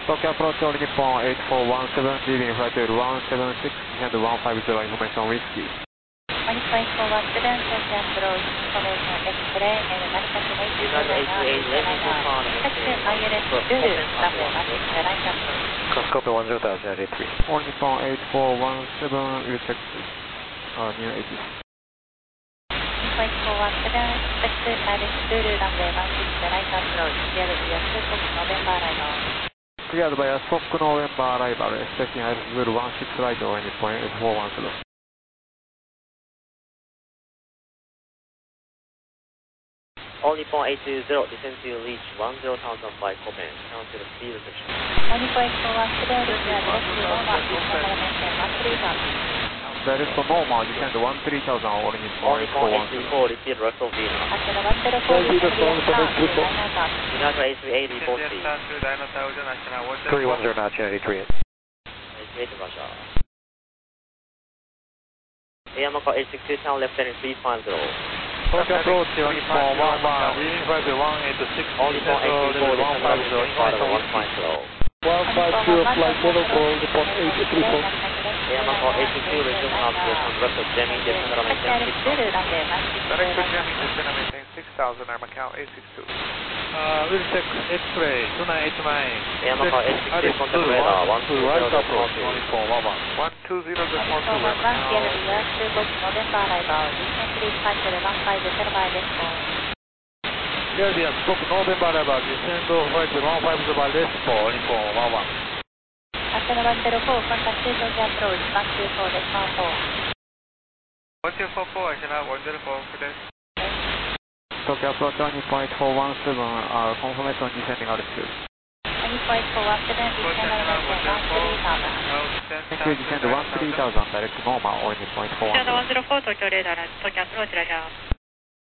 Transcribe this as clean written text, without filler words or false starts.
Tokyo approach all Nippon 8417, leaving flight 176, descend 150, information whiskey. 18417, Tokyo approach, information X-ray, Narita to 8289, taxi ILS Lulu, runway 16, right approach. Copy 10,083. All Nippon 8417, will check near 80. 18417, taxi ILS Lulu, runway 16, right approach, cleared via Suffolk November arrival. Cleared by a Suffolk November arrival, expecting ILS Lulu 16 right over Nippon 8417. All Nippon 820, descend to reach 10,005 Copenhagen, cancel speed restriction. All Nippon 8417, declare direct to Roma, descend dimension 13000. Direct to Norma, descend 13,000, all All Nippon Nippon 8417. 824, repeat rest of Vienna. Acela 104, descend via Star to Dynata. United 838, report speed. 310, National 838. 88, Russia. Yamaha 862, town left heading 350. Tokyo approach all Nippon 11, leaving flight 186, All Nippon 834, descend 150, 150, flight level call, Nippon 834. Yamaha 862, resume navigation, rest of Gemini, descend dimension 6000. Direct to Gemini, descend dimension 6000, Macau 862. We'll check X-ray 2989. Yamaha 862, contact radar 120, approach, Nippon 11. 120, Macau, cleared via Suffolk November arrival, recently departed 150 by response. Cleared via Suffolk November arrival, descend flight 150 by response, Nippon 11. Acela 104, contact Tokyo approach, 124, response 4. 1244, Acela 104, today. Tokyo approach on Nippon 8417, confirmation descending altitude. Nippon 8417, descend dimension 13000. Thank you, descend 13000, direct to Norma, or Nippon 8417. Acela 104, Tokyo radar, Tokyo approach radar.